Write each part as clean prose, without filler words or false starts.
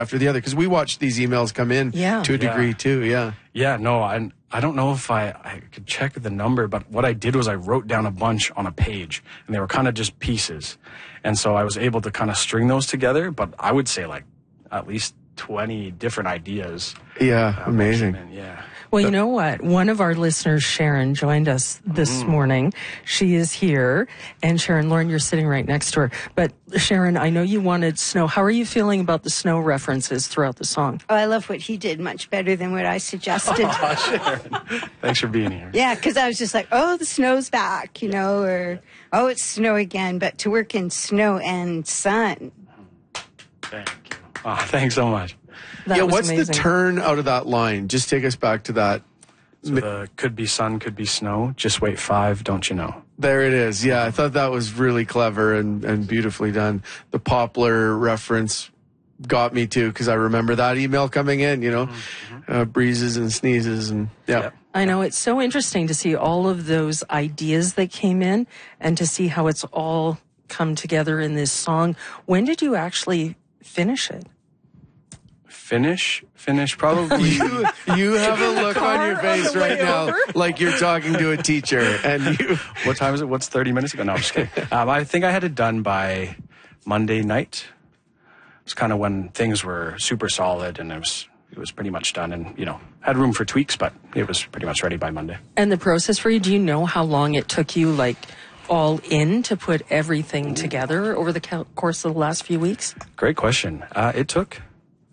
after the other? Because we watched these emails come in to a degree too. Yeah. Yeah, no, I don't know if I could check the number, but what I did was I wrote down a bunch on a page, and they were kind of just pieces. And so I was able to kind of string those together, but I would say like at least 20 different ideas. Yeah, amazing. Yeah. Well, you know what? One of our listeners, Sharon, joined us this morning. She is here. And Sharon, Lauren, you're sitting right next to her. But Sharon, I know you wanted snow. How are you feeling about the snow references throughout the song? Oh, I love what he did much better than what I suggested. Oh, Sharon. Thanks for being here. Yeah, because I was just like, oh, the snow's back, or, oh, it's snow again. But to work in snow and sun. Thank you. Oh, thanks so much. What's amazing. the turn out of that line? Just take us back to that. So the could be sun, could be snow. Just wait 5, don't you know? There it is. Yeah, I thought that was really clever and beautifully done. The poplar reference got me too, because I remember that email coming in, breezes and sneezes and Yep. I know. It's so interesting to see all of those ideas that came in and to see how it's all come together in this song. When did you actually finish it? Finish, probably. You have a look on your face right now like you're talking to a teacher. And you. What time is it? What's 30 minutes ago? No, I'm just kidding. I think I had it done by Monday night. It was kind of when things were super solid, and it was pretty much done, and had room for tweaks, but it was pretty much ready by Monday. And the process for you, do you know how long it took you, all in to put everything together over the course of the last few weeks? Great question. It took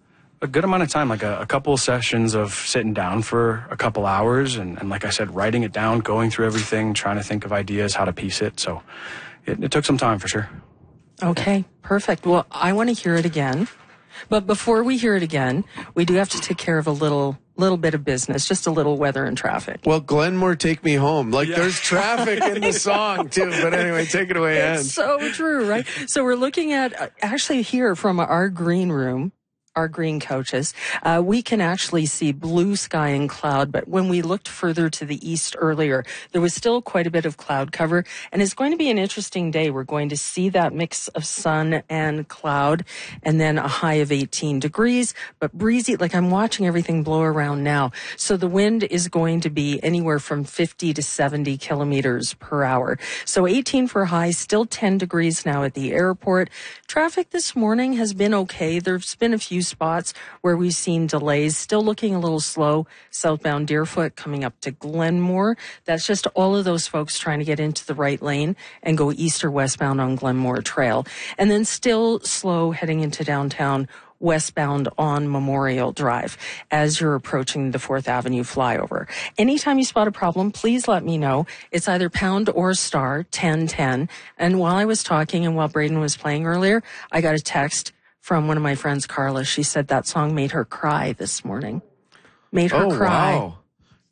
a good amount of time, like a couple sessions of sitting down for a couple hours, and like I said, writing it down, going through everything, trying to think of ideas, how to piece it. So it took some time for sure. Okay, perfect. Well, I want to hear it again. But before we hear it again, we do have to take care of a little bit of business, just a little weather and traffic. Well, Glenmore, take me home. There's traffic in the song, too. But anyway, take it away, Ann. It's so true, right? So we're looking at, actually here from our green room, our green couches, we can actually see blue sky and cloud. But when we looked further to the east earlier, there was still quite a bit of cloud cover. And it's going to be an interesting day. We're going to see that mix of sun and cloud, and then a high of 18 degrees, but breezy. I'm watching everything blow around now. So the wind is going to be anywhere from 50 to 70 kilometers per hour. So 18 for high, still 10 degrees now at the airport. Traffic this morning has been okay. There's been a few spots where we've seen delays, still looking a little slow southbound Deerfoot coming up to Glenmore. That's just all of those folks trying to get into the right lane and go east or westbound on Glenmore Trail. And then still slow heading into downtown westbound on Memorial Drive as you're approaching the 4th Avenue flyover. Anytime you spot a problem, please let me know. It's either pound or star 1010. And while I was talking and while Braden was playing earlier, I got a text from one of my friends, Carla. She said that song made her cry this morning. Made her cry. Wow.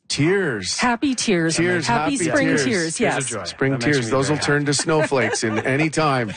Tears. Happy tears. Happy spring tears. Yes. Tears of joy. Spring That makes tears. me Those will very turn to snowflakes in any time.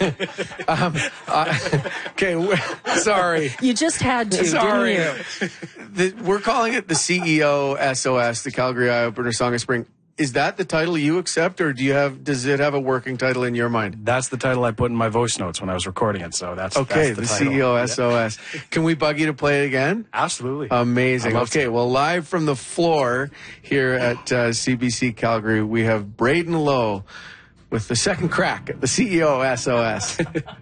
Okay, sorry. You just had to, Sorry. didn't you? We're calling it the CEO SOS, the Calgary Eye Opener Song of Spring. Is that the title you accept, or does it have a working title in your mind? That's the title I put in my voice notes when I was recording it, so that's Okay, that's the title. CEO SOS. Can we bug you to play it again? Absolutely. Amazing. I'd love Okay, to. well, live from the floor here at CBC Calgary, we have Braden Lowe with the second crack at the CEO SOS.